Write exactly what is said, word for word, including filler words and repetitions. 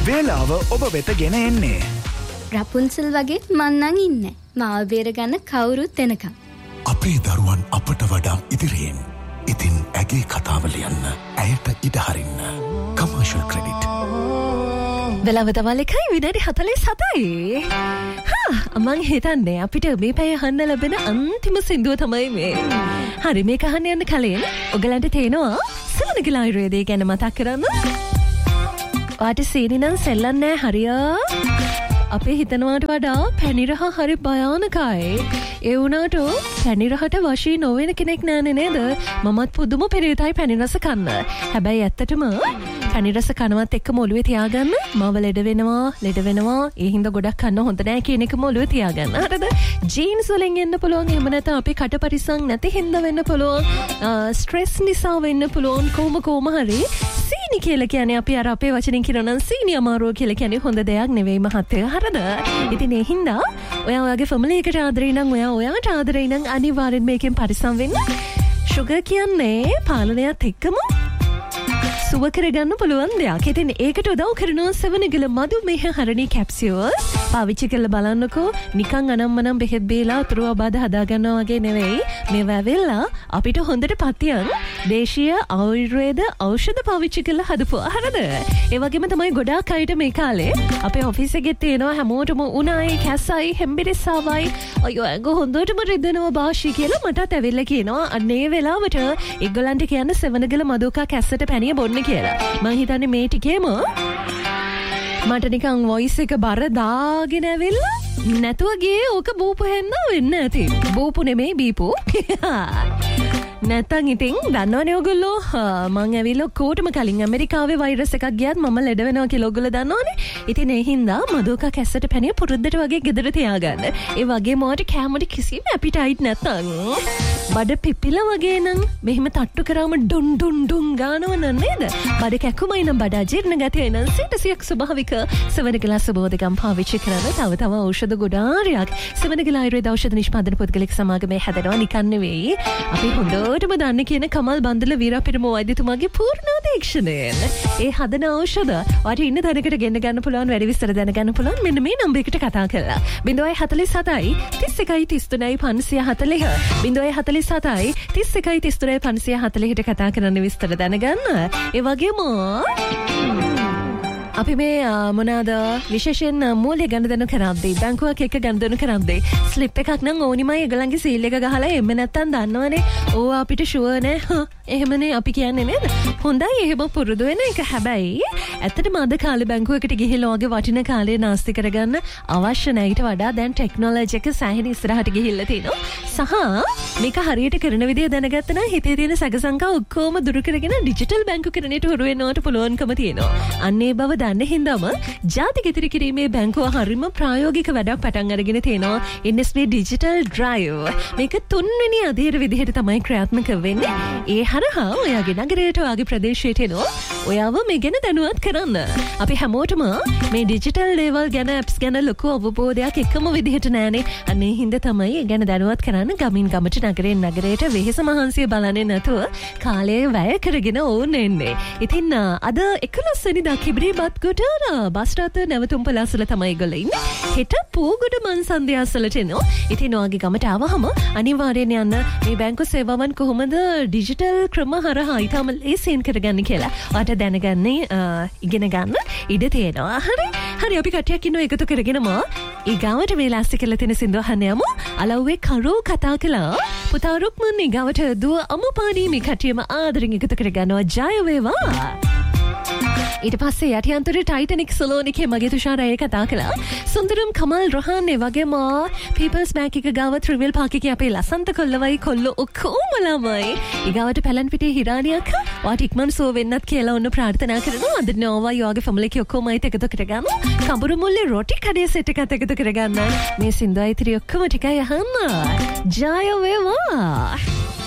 වේලාව ඔබ වෙත ගෙන එන්නේ රපුන්සල් වගේ මන්නන් ඉන්නේ. මාව බේරගන්න කවුරුත් එනකම්. අපේ දරුවන් අපට වඩා ඉදිරියෙන්. ඉතින් ඇගේ කතාව ලියන්න, ඇයට ඉඩ හරින්න. Commercial credit. වෙලාව තමයි එකයි විනාඩි හතළිස් හතයි. හා මං හිතන්නේ අපිට මේ පැය අහන්න ලැබෙන අන්තිම සින්දුව තමයි මේ. හරි මේක අහන්න යන්න කලින් ඔයගලන්ට තේනවා සෙවණගල ආයුර්වේදය ගැන මතක් කරන්න. වාට සීනි නම් සෙල්ලන්නේ හරියා. අපේ හිතනවාට වඩා පැණිරහ හරි භයානකයි. ඒ වුණාට පැණිරහට වශී නොවන කෙනෙක් නෑනේ නේද? මමත් පුදුම පෙරේතයි පැණි රස කන්න. හැබැයි ඇත්තටම පැණි රස කනවත් එක්කම ඔළුවේ තියාගන්න. මව ලෙඩ වෙනවා, ලෙඩ වෙනවා. ඒ හින්දා ගොඩක් කන්න හොඳ නෑ කියන එකම ඔළුවේ තියාගන්න. හරිද? ජීන්ස් වලින් එන්න පුළුවන්. එහෙම නැත්නම් අපි කට පරිසම් නැති හින්දා වෙන්න පුළුවන්. ස්ට්‍රෙස් නිසා වෙන්න පුළුවන්. කොහොම කොහොම හරි සීනි කියලා කියන්නේ අපි අර අපේ වචනෙන් කියනවා නම් සීනි අමාරුව කියලා කියන්නේ හොඳ දෙයක් නෙවෙයි මහත්තයා. හරිද? ඉතින් ඒ හින්දා ඔයා ඔයාගේ ෆැමිලි එකට ආදරේ නම් ඔයා ඔයාට ආදරේ නම් අනිවාර්යෙන් මේකෙන් පරිස්සම් වෙන්න. සුගර් කියන්නේ පාලනයත් එක්කම සුව කරගන්න පුළුවන් දෙයක්. ඉතින් ඒකට උදව් කරනවා සෙවණගල මధుමේහ හරණී කැප්සියුල්ස්. පාවිච්චි කරලා බලන්නකෝ. නිකන් අනම්මනම් බෙහෙත් බීලා අතුරු අබාධ හදා ගන්නවා වගේ නෙවෙයි. මේවා වෙලා අපිට හොඳට පතියන් දේශීය ආයුර්වේද ඖෂධ පාවිච්චි කරලා හදපුවා. හරිද? ඒ වගේම තමයි ගොඩාක් අයට මේ කාලේ අපේ ඔෆිස් එකේ තියෙනවා හැමෝටම උණයි, කැස්සයි, හෙම්බිරිස්සාවයි. අයියෝ අග හොඳටම රිදෙනවා බාෂි කියලා මටත් ඇවිල්ලා කියනවා. අන්න ඒ වෙලාවට ඒගොල්ලන්ට කියන්න සෙවණගල මధుකා කැස්සට පැණිය බොන්න කියලා. මං හිතන්නේ මේ ටිකේම මට නිකන් වොයිස් එක බර දාගෙන ඇවිල්ලා නැතුව ගියේ ඕක බූපු හෙන්න වෙන්න ඇති. බූපු නෙමෙයි බීපු. නැත්තම් ඉතින් දන්නවනේ ඔයගොල්ලෝ මං ඇවිල්ලා කොටම කලින් ඇමරිකාවේ වෛරස් එකක් ගියත් මම ලෙඩ වෙනවා කියලා ඔයගොල්ලෝ දන්නවනේ. ඉතින් ඒ හින්දා මధుකා කැස්සට පැණිය පුරුද්දට වගේ ගෙදර තියාගන්න. ඒ වගේම ඔයාට කැමරේ කිසිම ඇපිටයිට් නැත්තම් බඩ පිපිලා වගේ නම් මෙහෙම තට්ටු කරාම ඩුන් ඩුන් ඩුන් ගානව නේද? බඩ කැකුමයි නම් බඩ අජීර්ණ ගතිය නම් සිතසියක් ස්වභාවික සෙවණගල සබෝධකම් පාවිච්චි කරන තව තව ඖෂධ ගොඩාරියක් සෙවණගල ආයුර්වේද ඖෂධ නිෂ්පාදන පුද්ගලික සමාගමේ හැදෙනවා නිකන් නෙවෙයි. අපි හොඳටම දන්න කියන කමල් බන්දල වීරපිරම වෛද්‍යතුමාගේ පූර්ණාදීක්ෂණයෙන් ඒ හදන ඖෂධ ඔයාට ඉන්න තැනකට ගෙන්න ගන්න පුළුවන්. වැඩි විස්තර දැනගන්න පුළුවන් මෙන්න මේ නම්බර් එකට කතා කරලා. ज़ीरो फ़ोर फ़ोर ज़ीरो තිස් එකයි තිස් තුනයි පන්සිය හතළිහ ज़ीरो फ़ोर फ़ोर ज़ीरो තිස් එකයි තිස් තුනයි පන්සිය හතළිහට කතා කරන්න විස්තර දැනගන්න. ඒ වගේම අපි මේ මොනවාද විශේෂයෙන් මූල්‍ය ගණදනු කරද්දී බැංකුවක් එක්ක ගණදනු කරද්දී ස්ලිප් එකක් නම් ඕනිමයි ඒගොල්ලන්ගේ සීල් එක ගහලා එම්ම නැත්තම් දන්නවනේ ඕවා අපිට ෂුවර් නෑ එහෙමනේ අපි කියන්නේ නේද? හොඳයි එහෙම පුරුදු වෙන එක. හැබැයි ඇත්තටම අද කාලේ බැංකුවකට ගිහිල්ලා වගේ වටින කාලේ නාස්ති කරගන්න අවශ්‍ය නැහැ. ඊට වඩා දැන් ටෙක්නොලොජි එක සෑහෙන ඉස්සරහට ගිහිල්ලා තිනවා. සහ මේක හරියට කරන විදිය දැනගත්ත නම් හිතේ තියෙන සැකසංකා ඔක්කොම දුරු කරගෙන ඩිජිටල් බැංකු කරණයට හුරු වෙනවට පුළුවන්කම තියෙනවා. අන්න ඒ බව දන්න හින්දාම ජාතික ඉදිරි කිරීමේ බැංකුව හරිම ප්‍රායෝගික වැඩක් පටන් අරගෙන තියෙනවා. එන් එස් බී ඩිජිටල් ඩ්‍රයිව්. මේක තුන්වෙනි අධීර විදිහට තමයි ක්‍රියාත්මක වෙන්නේ. ඒ හරහා ඔයාගේ නගරයට ඔයාගේ ප්‍රදේශයට එනවා. ඔයාව මේ ගැන දැනුවත් කරන්න. අපි හැමෝටම මේ ඩිජිටල් දේවල් ගැන ඇප්ස් ගැන ලොකු අවබෝධයක් එකම විදිහට නැහැනේ. අනේ හින්දා තමයි ඒ ගැන දැනුවත් කරන්න ගමින් ගමට නගරෙන් නගරයට වෙහෙස මහන්සිය බලන්නේ නැතුව කාලය වැය කරගෙන ඕන එන්නේ. ඉතින් අද එකොළොස් වෙනිදා කිබ්‍රීබත් ගොඩාර බස් රථ නැවතුම් පළාසල තමයි ඒගොල්ලෝ ඉන්නේ. හෙට පූගොඩ මන්සන්දේ අසලට එනවා. ඉතින් ඔයාගේ ගමට ආවහම අනිවාර්යෙන් යන්න මේ බැංකු සේවාවන් කොහොමද ඩිජිටල් ක්‍රම හරහා ඊටම ලේසියෙන් කරගන්න කියලා. ඔයාට දැනගන්න ඉගෙන ගන්න ඉඩ තියෙනවා. හරි. හරි අපි කට්ටියක් ඉන්නවා එකතු කරගෙනම ඊගාවට මේ ලාස්ට් කියලා තියෙන සින්දුව අහන්න යමු. අලව්වේ කරෝ කතා කළා. පුතා රුක්මන් ඊගාවට දුව අමුපාණී මේ කට්ටියම ආදරෙන් එකතු කරගන්නවා. ජය වේවා. ඊට පස්සේ යටියන්තර ටයිටනික් සලෝනිකේ මගේ තුෂාරය කතා කළා. සුන්දරම් කමල් රොහාන් ඒ වගේම පීපල්ස් බැංක් එක ගාව ත්‍රිවිල් පාක් එකේ අපේ ලසන්ත කොල්ලවයි කොල්ලෝ ඔක්කොම ළමයි. ඊගාවට පැලන් පිටේ හිරානියක් වාට ඉක්මන් සුව වෙන්නත් කියලා ඔන්න ප්‍රාර්ථනා කරනවා. අද නෝවා යෝගේ ෆැමිලි එකේ ඔක්කොම අයිත් එකතු කරගන්න. කඹුරු මුල්ලේ රොටි කඩේ සෙට් එකත් එකතු කරගන්න. මේ සින්දුවයි ත්‍රි ඔක්කොම ටිකයි අහන්න. ජය වේවා.